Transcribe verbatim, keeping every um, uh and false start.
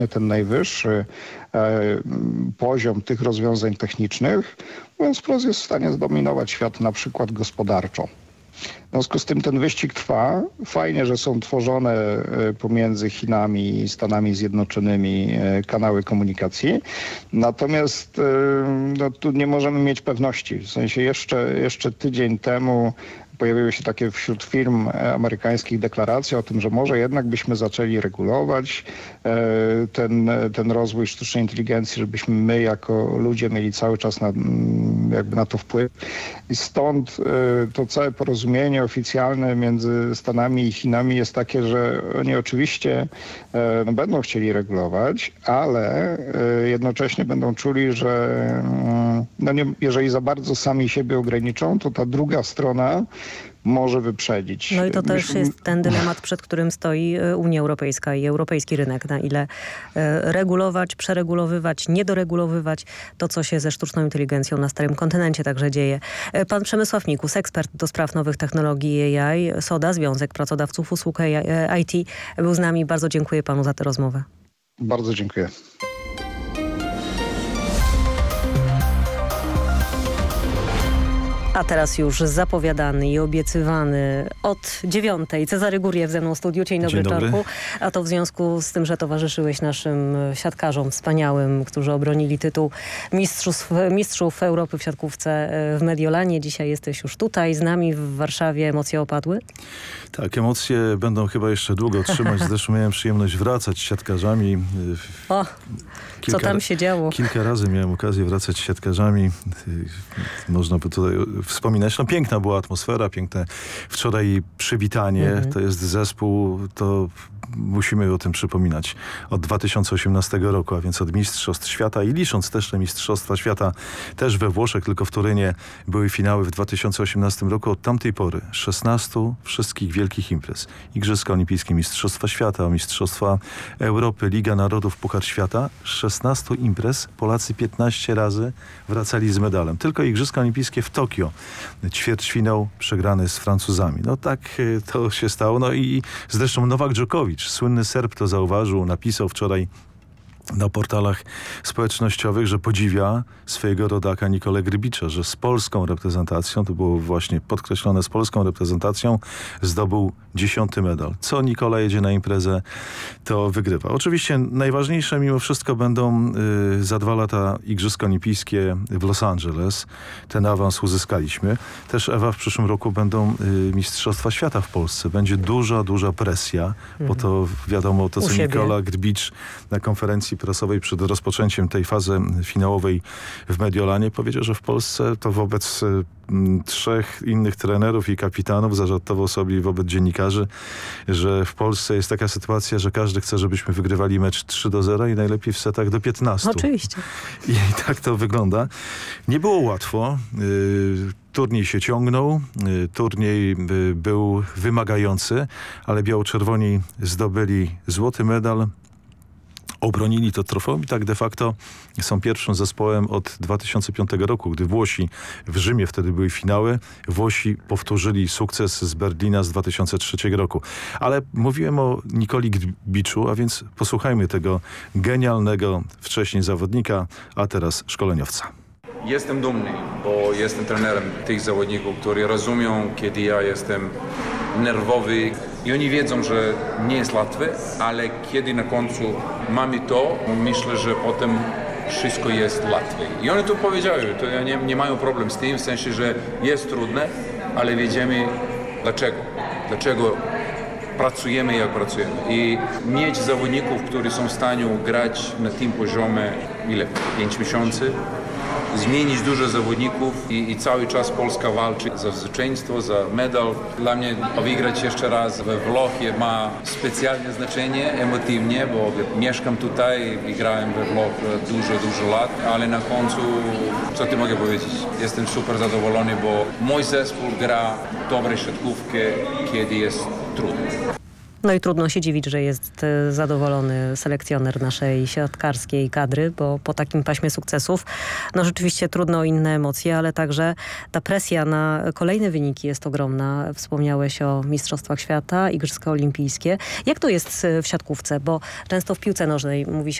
ten najwyższy e, poziom tych rozwiązań technicznych, mówiąc wprost, jest w stanie zdominować świat na przykład gospodarczo. W związku z tym ten wyścig trwa. Fajnie, że są tworzone pomiędzy Chinami i Stanami Zjednoczonymi kanały komunikacji. Natomiast no, tu nie możemy mieć pewności. W sensie jeszcze, jeszcze tydzień temu pojawiły się takie wśród firm amerykańskich deklaracje o tym, że może jednak byśmy zaczęli regulować ten, ten rozwój sztucznej inteligencji, żebyśmy my jako ludzie mieli cały czas na, jakby na to wpływ. I stąd to całe porozumienie oficjalne między Stanami i Chinami jest takie, że oni oczywiście no, będą chcieli regulować, ale jednocześnie będą czuli, że no nie, jeżeli za bardzo sami siebie ograniczą, to ta druga strona może wyprzedzić. No i to też Myśmy... jest ten dylemat, przed którym stoi Unia Europejska i europejski rynek. Na ile regulować, przeregulowywać, niedoregulowywać to, co się ze sztuczną inteligencją na Starym Kontynencie także dzieje. Pan Przemysław Mikus, ekspert do spraw nowych technologii A I, SODA, Związek Pracodawców Usług I T, był z nami. Bardzo dziękuję panu za tę rozmowę. Bardzo dziękuję. A teraz już zapowiadany i obiecywany od dziewiątej Cezary Guriew ze mną w studiu. Dzień dobry, Dzień dobry. Czarku. A to w związku z tym, że towarzyszyłeś naszym siatkarzom wspaniałym, którzy obronili tytuł mistrzów, mistrzów Europy w siatkówce w Mediolanie. Dzisiaj jesteś już tutaj z nami w Warszawie. Emocje opadły? Tak, emocje będą chyba jeszcze długo trzymać. Zresztą miałem przyjemność wracać z siatkarzami. O, kilka, co tam się działo? Kilka razy miałem okazję wracać z siatkarzami. Można by tutaj wspominać. No piękna była atmosfera, piękne wczoraj przywitanie. Mhm. To jest zespół, to musimy o tym przypominać. Od dwa tysiące osiemnastego roku, a więc od Mistrzostw Świata i licząc też te Mistrzostwa Świata też we Włoszech, tylko w Turynie były finały w dwa tysiące osiemnastym roku. Od tamtej pory szesnastu wszystkich wielkich imprez. Igrzyska Olimpijskie, Mistrzostwa Świata, Mistrzostwa Europy, Liga Narodów, Puchar Świata. szesnastu imprez. Polacy piętnaście razy wracali z medalem. Tylko Igrzyska Olimpijskie w Tokio. Ćwierćfinał przegrany z Francuzami. No tak to się stało. No i zresztą Nowak Dżokowicz, słynny Serb, to zauważył, napisał wczoraj na portalach społecznościowych, że podziwia swojego rodaka Nikolę Grybicza, że z polską reprezentacją, to było właśnie podkreślone, z polską reprezentacją zdobył dziesiąty medal. Co Nikola jedzie na imprezę, to wygrywa. Oczywiście najważniejsze mimo wszystko będą y, za dwa lata Igrzyska Olimpijskie w Los Angeles. Ten awans uzyskaliśmy. Też, Ewa, w przyszłym roku będą y, Mistrzostwa Świata w Polsce. Będzie duża, duża presja, mhm. bo to wiadomo, to co Nikola Grybicz na konferencji prasowej przed rozpoczęciem tej fazy finałowej w Mediolanie powiedział, że w Polsce to wobec y, trzech innych trenerów i kapitanów zażartował sobie wobec dziennikarzy, że w Polsce jest taka sytuacja, że każdy chce, żebyśmy wygrywali mecz trzy do zera i najlepiej w setach do piętnastu. Oczywiście. I, i tak to wygląda. Nie było łatwo. Yy, Turniej się ciągnął, y, turniej y, był wymagający, ale biało-czerwoni zdobyli złoty medal. Obronili to trofeum i tak de facto są pierwszym zespołem od dwa tysiące piątego roku, gdy Włosi w Rzymie, wtedy były finały, Włosi powtórzyli sukces z Berlina z dwa tysiące trzeciego roku. Ale mówiłem o Nikoli Grybiczu, a więc posłuchajmy tego genialnego wcześniej zawodnika, a teraz szkoleniowca. Jestem dumny, bo jestem trenerem tych zawodników, którzy rozumieją, kiedy ja jestem nerwowy i oni wiedzą, że nie jest łatwe, ale kiedy na końcu mamy to, myślę, że potem wszystko jest łatwe. I oni to powiedziały, to nie, nie mają problem z tym, w sensie, że jest trudne, ale wiemy dlaczego. Dlaczego pracujemy jak pracujemy. I mieć zawodników, którzy są w stanie grać na tym poziomie, ile? pięć miesięcy? Zmienić dużo zawodników i, i cały czas Polska walczy za zwycięstwo, za medal. Dla mnie wygrać jeszcze raz we Włochach ma specjalne znaczenie emotywnie, bo mieszkam tutaj i grałem we Włochach dużo, dużo lat, ale na końcu, co ty mogę powiedzieć, jestem super zadowolony, bo mój zespół gra dobre siatkówkę, kiedy jest trudno. No i trudno się dziwić, że jest e, zadowolony selekcjoner naszej siatkarskiej kadry, bo po takim paśmie sukcesów no rzeczywiście trudno o inne emocje, ale także ta presja na kolejne wyniki jest ogromna. Wspomniałeś o Mistrzostwach Świata, Igrzyska Olimpijskie. Jak to jest w siatkówce? Bo często w piłce nożnej mówi się